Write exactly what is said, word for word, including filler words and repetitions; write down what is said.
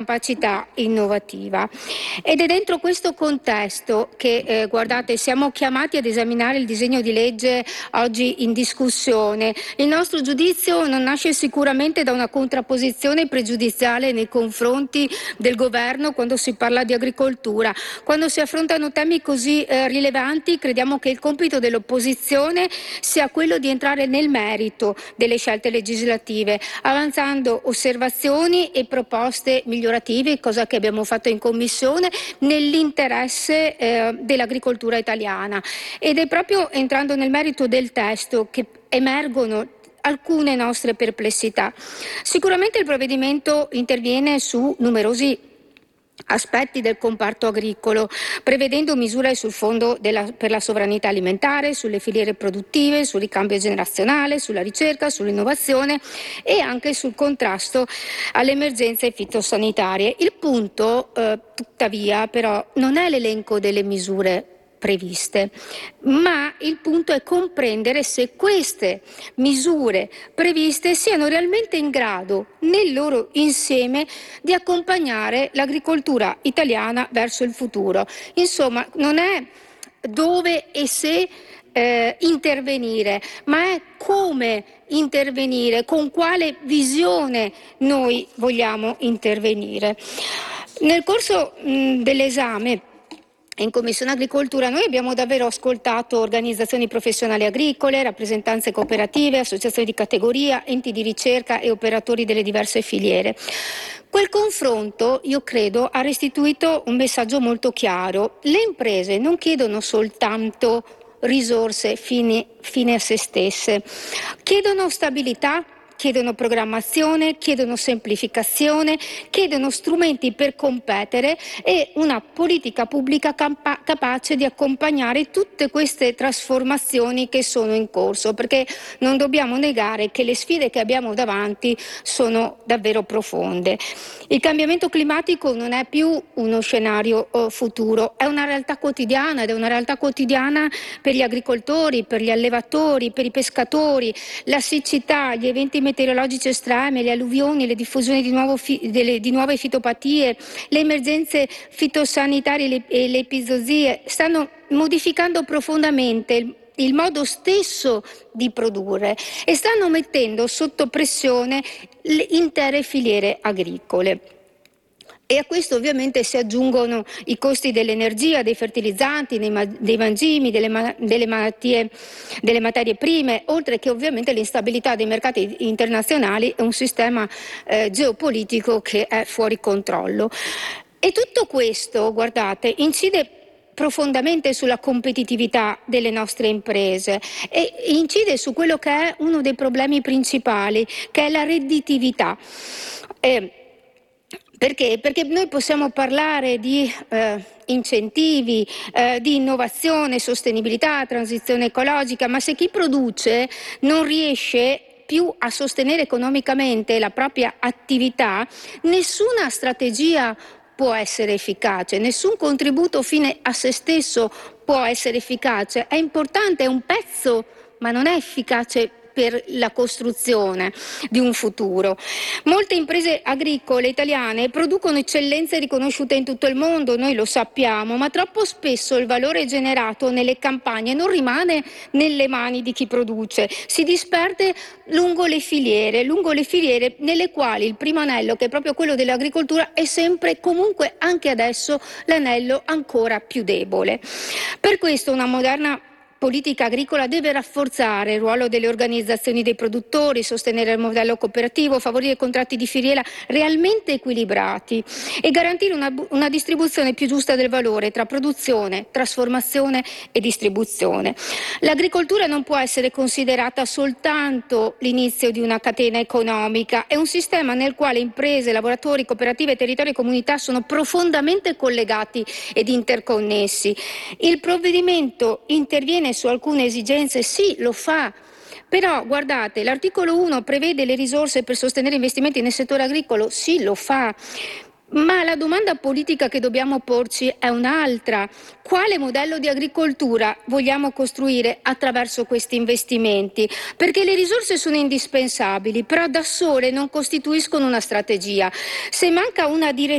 capacità innovativa. Ed è dentro questo contesto che, eh, guardate, siamo chiamati ad esaminare il disegno di legge oggi in discussione. Il nostro giudizio non nasce sicuramente da una contrapposizione pregiudiziale nei confronti del governo quando si parla di agricoltura. Quando si affrontano temi così eh, rilevanti, crediamo che il compito dell'opposizione sia quello di entrare nel merito delle scelte legislative, avanzando osservazioni e proposte migliorative, cosa che abbiamo fatto in Commissione, nell'interesse eh, dell'agricoltura italiana. Ed è proprio entrando nel merito del testo che emergono alcune nostre perplessità. Sicuramente il provvedimento interviene su numerosi aspetti del comparto agricolo, prevedendo misure sul fondo della, per la sovranità alimentare, sulle filiere produttive, sul ricambio generazionale, sulla ricerca, sull'innovazione e anche sul contrasto alle emergenze fitosanitarie. Il punto, eh, tuttavia, però, non è l'elenco delle misure previste, ma il punto è comprendere se queste misure previste siano realmente in grado, nel loro insieme, di accompagnare l'agricoltura italiana verso il futuro. Insomma, non è dove e se eh, intervenire, ma è come intervenire, con quale visione noi vogliamo intervenire. Nel corso mh, dell'esame in Commissione Agricoltura noi abbiamo davvero ascoltato organizzazioni professionali agricole, rappresentanze cooperative, associazioni di categoria, enti di ricerca e operatori delle diverse filiere. Quel confronto, io credo, ha restituito un messaggio molto chiaro. Le imprese non chiedono soltanto risorse fine, fine a se stesse, chiedono stabilità, chiedono programmazione, chiedono semplificazione, chiedono strumenti per competere e una politica pubblica capa- capace di accompagnare tutte queste trasformazioni che sono in corso, perché non dobbiamo negare che le sfide che abbiamo davanti sono davvero profonde. Il cambiamento climatico non è più uno scenario uh, futuro, è una realtà quotidiana ed è una realtà quotidiana per gli agricoltori, per gli allevatori, per i pescatori, la siccità, gli eventi meteorologici estremi, le alluvioni, le diffusioni di, nuovo fi- delle, di nuove fitopatie, le emergenze fitosanitarie e le, e le epizoozie stanno modificando profondamente il, il modo stesso di produrre e stanno mettendo sotto pressione le intere filiere agricole. E a questo ovviamente si aggiungono i costi dell'energia, dei fertilizzanti, dei, ma- dei mangimi, delle, ma- delle, malattie, delle materie prime, oltre che ovviamente l'instabilità dei mercati internazionali e un sistema eh, geopolitico che è fuori controllo. E tutto questo, guardate, incide profondamente sulla competitività delle nostre imprese e incide su quello che è uno dei problemi principali, che è la redditività. Eh, Perché? Perché noi possiamo parlare di eh, incentivi, eh, di innovazione, sostenibilità, transizione ecologica, ma se chi produce non riesce più a sostenere economicamente la propria attività, nessuna strategia può essere efficace, nessun contributo fine a se stesso può essere efficace. È importante, è un pezzo, ma non è efficace per la costruzione di un futuro. Molte imprese agricole italiane producono eccellenze riconosciute in tutto il mondo, noi lo sappiamo, ma troppo spesso il valore generato nelle campagne non rimane nelle mani di chi produce, si disperde lungo le filiere, lungo le filiere nelle quali il primo anello, che è proprio quello dell'agricoltura, è sempre, comunque anche adesso, l'anello ancora più debole. Per questo una moderna politica agricola deve rafforzare il ruolo delle organizzazioni dei produttori, sostenere il modello cooperativo, favorire contratti di filiera realmente equilibrati e garantire una, una distribuzione più giusta del valore tra produzione, trasformazione e distribuzione. L'agricoltura non può essere considerata soltanto l'inizio di una catena economica, è un sistema nel quale imprese, lavoratori, cooperative, territori e comunità sono profondamente collegati ed interconnessi. Il provvedimento interviene su alcune esigenze, sì, lo fa, però guardate, l'articolo uno prevede le risorse per sostenere investimenti nel settore agricolo, sì, lo fa. Ma la domanda politica che dobbiamo porci è un'altra. Quale modello di agricoltura vogliamo costruire attraverso questi investimenti? Perché le risorse sono indispensabili, però da sole non costituiscono una strategia. Se manca una direzione